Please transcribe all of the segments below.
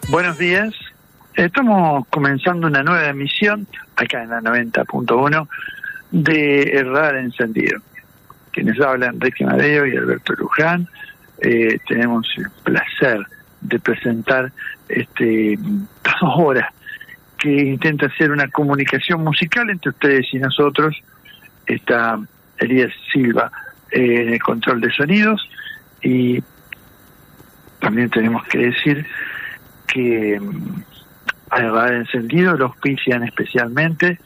Buenos días. Estamos comenzando una nueva emisión, acá en la 90.1, de El Radar Encendido. Quienes hablan, Enrique Madeo y Alberto Luján. Tenemos el placer de presentar 2 horas que intenta hacer una comunicación musical entre ustedes y nosotros. Está Elías Silva en el control de sonidos, y también tenemos que decir que al Radar Encendido lo auspician especialmente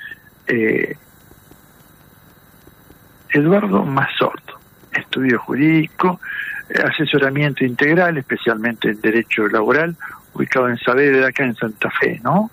Eduardo Mazort, estudio jurídico, asesoramiento integral, especialmente en derecho laboral, ubicado en Saavedra, acá en Santa Fe, ¿no?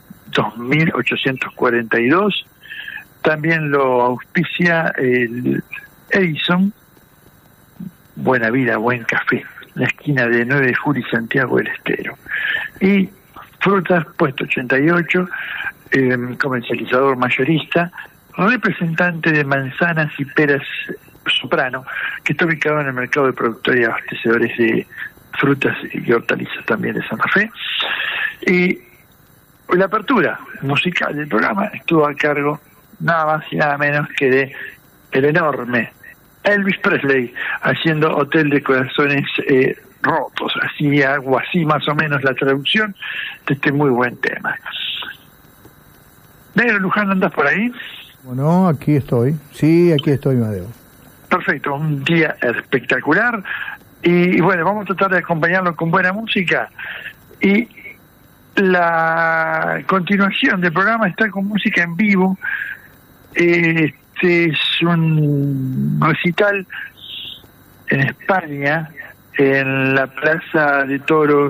2842. También lo auspicia el Edison, Buena Vida, Buen Café, la esquina de 9 de Julio y Santiago del Estero. Y Frutas, puesto 88, comercializador mayorista, representante de manzanas y peras Soprano, que está ubicado en el mercado de productores y abastecedores de frutas y hortalizas también de Santa Fe. Y la apertura musical del programa estuvo a cargo nada más y nada menos que de el enorme Elvis Presley, haciendo Hotel de Corazones Rotos, así algo así más o menos la traducción de este muy buen tema. Negro Luján, ¿andas por ahí? Bueno, aquí estoy. Sí, aquí estoy, Madeo. Perfecto, un día espectacular. Y bueno, vamos a tratar de acompañarlo con buena música. Y la continuación del programa está con música en vivo. Este es un recital en España, en la Plaza de Toros,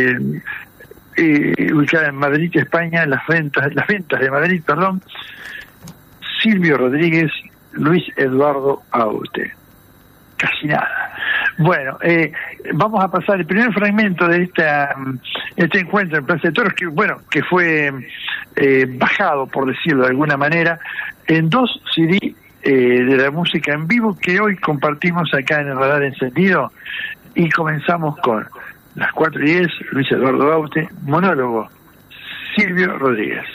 ubicada en Madrid, España, las ventas de Madrid, perdón. Silvio Rodríguez, Luis Eduardo Aute. Casi nada. Bueno, vamos a pasar el primer fragmento de este encuentro en Plaza de Toros, que fue bajado, por decirlo de alguna manera, en 2 CD de la música en vivo que hoy compartimos acá en el Radar Encendido. Y comenzamos con las 4:10, Luis Eduardo Aute, monólogo, Silvio Rodríguez.